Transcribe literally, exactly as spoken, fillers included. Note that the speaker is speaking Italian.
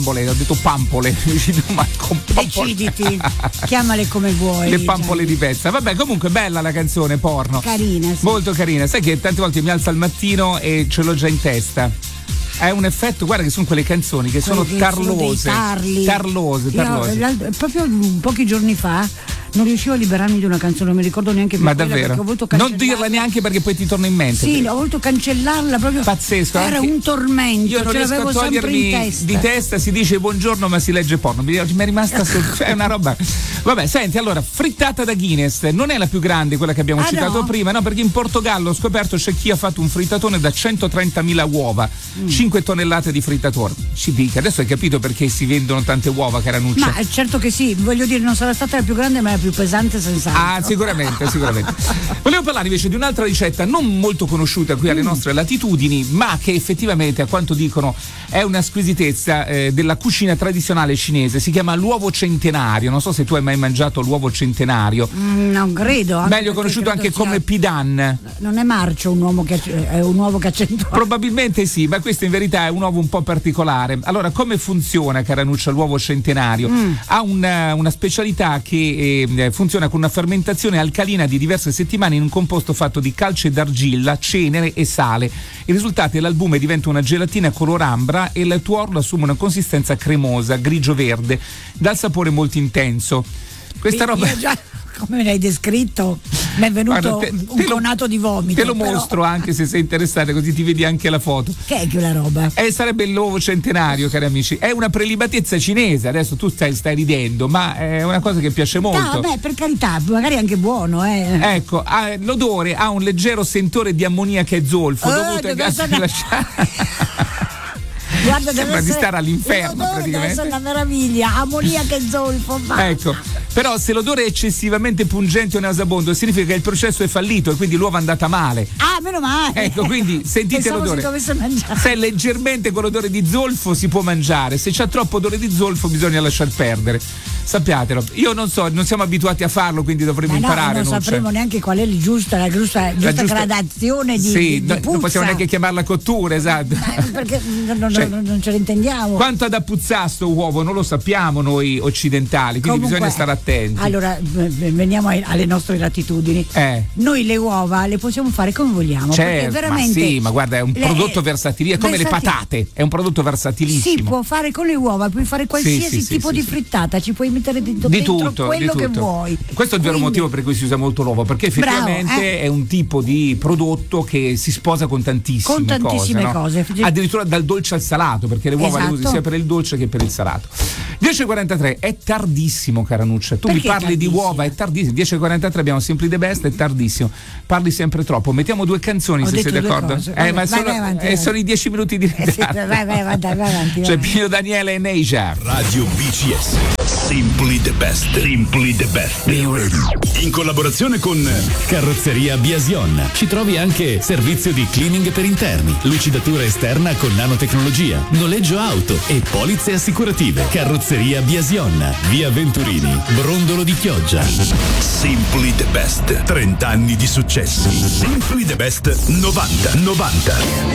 ho detto pampole, ma con pampole. Deciditi, chiamale come vuoi. Le pampole di pezza. Vabbè, comunque bella la canzone porno. Carina, sì. Molto carina. Sai che tante volte mi alzo al mattino e ce l'ho già in testa. È un effetto, guarda che sono quelle canzoni che Quelli sono che tarlose. sono tarli. Tarlose, tarlose. Io, proprio pochi giorni fa non riuscivo a liberarmi di una canzone, non mi ricordo neanche più. Ma quella, davvero? ho voluto non dirla neanche perché poi ti torna in mente. Sì, ho voluto cancellarla proprio. Pazzesco. Era anche... un tormento. Io non ce riesco l'avevo a sempre in togliermi testa. di testa, si dice buongiorno ma si legge porno. Mi è rimasta su... è una roba. Vabbè, senti, allora, frittata da Guinness non è la più grande, quella che abbiamo ah, citato no? prima, no? Perché in Portogallo ho scoperto c'è chi ha fatto un frittatone da centotrentamila uova, mm. cinque tonnellate di frittatore. Ci dica, adesso hai capito perché si vendono tante uova, Caranuccia? Ma certo che sì, voglio dire, non sarà stata la più grande, ma la più pesante senz'altro. Ah, sicuramente, sicuramente. Volevo parlare invece di un'altra ricetta non molto conosciuta qui alle nostre latitudini, ma che effettivamente, a quanto dicono, è una squisitezza eh, della cucina tradizionale cinese. Si chiama l'uovo centenario. Non so se tu hai mai mangiato l'uovo centenario. Mm, non credo. Anche Meglio conosciuto anche sia... come pidan. Non è marcio un uovo che è un uovo che ha cento anni. Probabilmente sì, ma questo in verità è un uovo un po' particolare. Allora, come funziona, Caranuccia, l'uovo centenario? Mm. Ha una, una specialità che eh, funziona con una fermentazione alcalina di diverse settimane in un composto fatto di calce d'argilla, cenere e sale. Il risultato è l'albume diventa una gelatina color ambra e il tuorlo assume una consistenza cremosa, grigio-verde, dal sapore molto intenso. Questa roba... Io già, come me l'hai descritto, mi è venuto Guarda, te, un te conato lo, di vomito. Te lo però... mostro anche se sei interessato, così ti vedi anche la foto. Che è quella roba? Eh, sarebbe l'uovo centenario, cari amici. È una prelibatezza cinese, adesso tu stai, stai ridendo, ma è una cosa che piace molto. No, vabbè, per carità, magari anche buono, eh. Ecco, ha, l'odore ha un leggero sentore di ammoniaca e zolfo oh, dovuto ai gas rilasciati. Guarda, sembra di stare all'inferno praticamente. È una meraviglia, ammoniaca e zolfo. Ma... Ecco, però se l'odore è eccessivamente pungente o nauseabondo significa che il processo è fallito e quindi l'uova è andata male. Ah, meno male. Ecco, quindi sentite Pensavo l'odore. Si dovesse mangiare. Se è leggermente con l'odore di zolfo si può mangiare, se c'è troppo odore di zolfo bisogna lasciar perdere. Sappiatelo. Io non so, non siamo abituati a farlo, quindi dovremo Ma no, imparare. Non, non sapremo neanche qual è la giusta, la giusta, giusta, giusta gradazione di, sì, di, di no, puzza. Non possiamo neanche chiamarla cottura, esatto. Ma perché non, non, cioè, non, non ce la intendiamo. Quanto ha da puzzare sto uovo non lo sappiamo noi occidentali, quindi Comunque, bisogna stare attenti. Allora, veniamo alle nostre latitudini. Eh. Noi le uova le possiamo fare come vogliamo. Certo, perché veramente ma sì, ma guarda, è un le, prodotto versatilissimo, è come versatili. Le patate, è un prodotto versatilissimo. Si può fare con le uova, puoi fare qualsiasi sì, sì, tipo sì, di sì. frittata, ci puoi mettere dentro, di dentro tutto, quello di che tutto. vuoi. Questo è il vero Quindi, motivo per cui si usa molto l'uovo, perché effettivamente bravo, eh? è un tipo di prodotto che si sposa con tantissime, con tantissime cose, cose. No? Addirittura dal dolce al salato, perché le uova esatto. le usi sia per il dolce che per il salato. dieci e quarantatré è tardissimo, Caranuccia. Tu perché mi parli di uova, è tardissimo. dieci e quarantatré abbiamo Simply the Best, è tardissimo. Parli sempre troppo. Mettiamo due canzoni. Ho se sei d'accordo. Cose. Eh, vai, ma vai, sono, vai avanti, eh, vai. sono i dieci minuti di ritardo. Eh sì, vai, vai, vai, vai, vai avanti. C'è Pino Daniele e Neija. Radio B C S. Simply the Best. Simply the Best. In collaborazione con Carrozzeria Biasion. Ci trovi anche servizio di cleaning per interni, lucidatura esterna con nanotecnologia, noleggio auto e polizze assicurative. Carrozzeria Biasion. Via Venturini, Brondolo di Chioggia. Simply the Best. trenta anni di successi. Simply the Best novanta novanta.